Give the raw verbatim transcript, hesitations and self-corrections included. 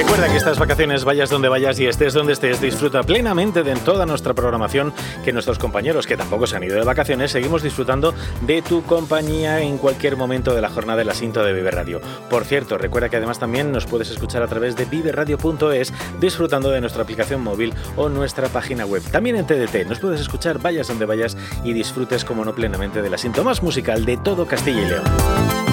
Recuerda que estas vacaciones, vayas donde vayas y estés donde estés, disfruta plenamente de toda nuestra programación, que nuestros compañeros, que tampoco se han ido de vacaciones, seguimos disfrutando de tu compañía en cualquier momento de la jornada de la cinta de Vive Radio. Por cierto, recuerda que además también nos puedes escuchar a través de vive radio punto es, disfrutando de nuestra aplicación móvil o nuestra página web. También en T D T nos puedes escuchar, vayas donde vayas y disfrutes, como no, plenamente de la cinta más musical de todo Castilla y León.